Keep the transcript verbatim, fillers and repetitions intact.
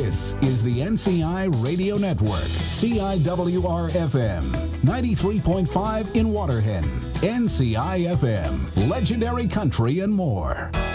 This is the N C I Radio Network, C I W R F M, ninety-three point five in Waterhen, N C I F M, Legendary Country and more.